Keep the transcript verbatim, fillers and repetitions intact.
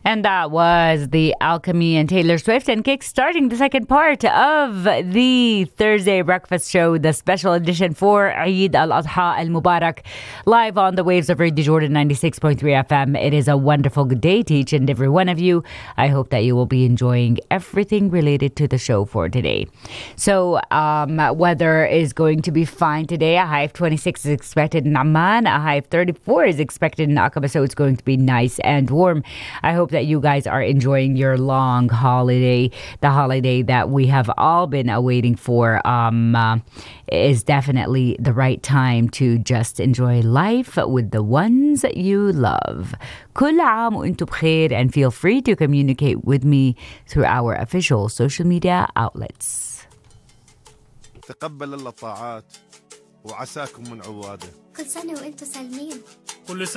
And that was The Alchemy and Taylor Swift, and kick-starting the second part of the Thursday Breakfast Show, the special edition for Eid al-Adha al-Mubarak, live on the waves of Radio Jordan ninety-six point three F M. It is a wonderful good day to each and every one of you. I hope that you will be enjoying everything related to the show for today. So, um, weather is going to be fine today. A high of twenty-six is expected in Amman. A high of thirty-four is expected in Aqaba, so it's going to be nice and warm. I hope that you guys are enjoying your long holiday. The holiday that we have all been awaiting for um, uh, is definitely the right time to just enjoy life with the ones you love. كل عام وانتم بخير, and feel free to communicate with me through our official social media outlets. تقبل الله الطاعات وعساكم من عواده. كل سنة وانتم سالمين. كل